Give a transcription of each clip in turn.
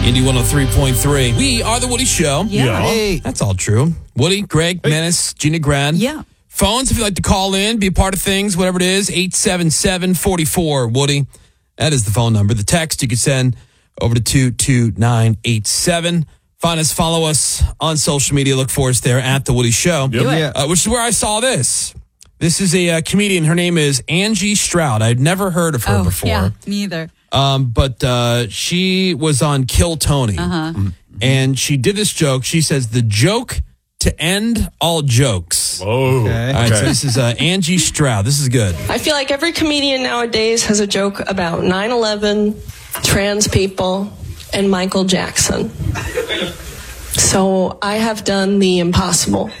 Indy 103.3. We are the Woody Show. Yeah. Hey. That's all true. Woody, Greg, Menace, Gina Grad. Yeah. Phones, if you'd like to call in, be a part of things, whatever it is, 877-44-WOODY. That is the phone number. The text you can send over to 22987. Find us, follow us on social media. Look for us there at The Woody Show. Do it. Which is where I saw this. This is a comedian. Her name is Angie Stroud. I'd never heard of her before. Yeah, me either. But she was on Kill Tony. And she did this joke. She says, the joke to end all jokes. Whoa. Okay. All right, so this is Angie Stroud. This is good. I feel like every comedian nowadays has a joke about 9/11, trans people, and Michael Jackson. So I have done the impossible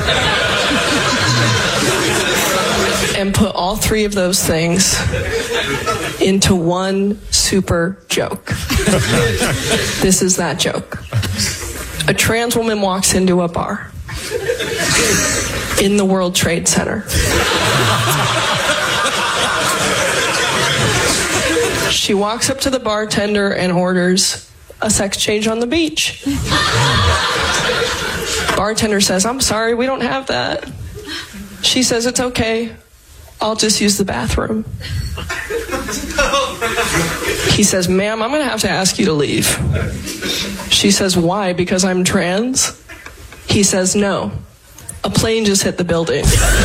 and put all three of those things into one super joke. This is that joke. A trans woman walks into a bar in the World Trade Center. She walks up to the bartender and orders a sex change on the beach. Bartender says, "I'm sorry, we don't have that." She says, "It's okay. I'll just use the bathroom." He says, "Ma'am, I'm going to have to ask you to leave." She says, "Why? Because I'm trans?" He says, "No. A plane just hit the building."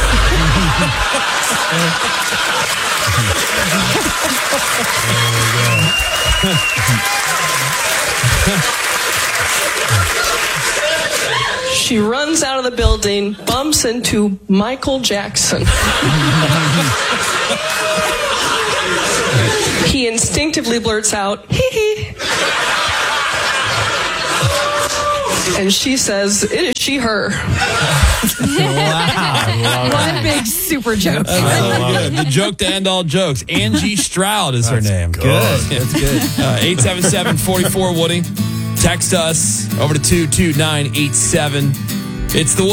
She runs out of the building, bumps into Michael Jackson. He instinctively blurts out, "Hee hee." And she says, "It is she, her." One big super joke. The joke to end all jokes. Angie Stroud is her name. Good. That's good. 877-44-WOODY. Text us over to 22987. It's the